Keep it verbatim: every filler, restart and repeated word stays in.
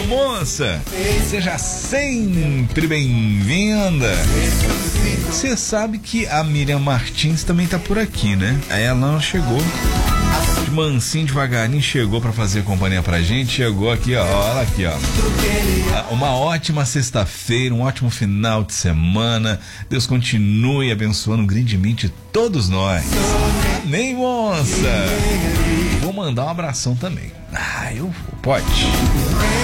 moça, seja sempre bem-vinda. Você sabe que a Miriam Martins também tá por aqui, né? Aí ela chegou de mansinho, devagarinho, chegou pra fazer companhia pra gente. Chegou aqui, ó, olha aqui, ó. Uma ótima sexta-feira, um ótimo final de semana. Deus continue abençoando grandemente todos nós. Amém, moça. Vou mandar um abração também. Ah, eu vou, pode.